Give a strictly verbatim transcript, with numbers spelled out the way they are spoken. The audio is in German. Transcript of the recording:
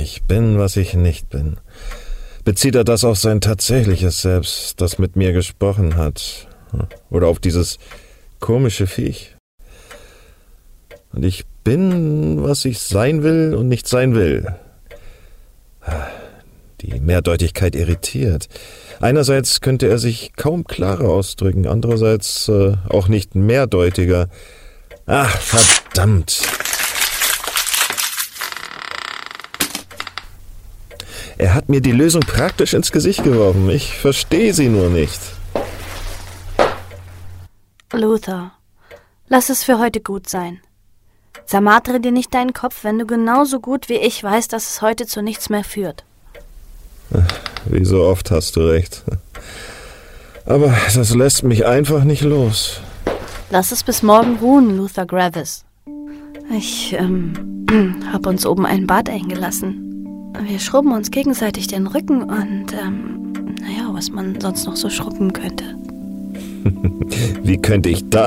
Ich bin, was ich nicht bin. Bezieht er das auf sein tatsächliches Selbst, das mit mir gesprochen hat? Oder auf dieses komische Viech? Und ich bin, was ich sein will und nicht sein will. Die Mehrdeutigkeit irritiert. Einerseits könnte er sich kaum klarer ausdrücken, andererseits äh, auch nicht mehrdeutiger. Ach, verdammt. Er hat mir die Lösung praktisch ins Gesicht geworfen. Ich verstehe sie nur nicht. Luther, lass es für heute gut sein. Zermartere dir nicht deinen Kopf, wenn du genauso gut wie ich weißt, dass es heute zu nichts mehr führt. Wie so oft hast du recht. Aber das lässt mich einfach nicht los. Lass es bis morgen ruhen, Luther Gravis. Ich, ähm, hab uns oben ein Bad eingelassen. Wir schrubben uns gegenseitig den Rücken und, ähm, naja, was man sonst noch so schrubben könnte. Wie könnte ich da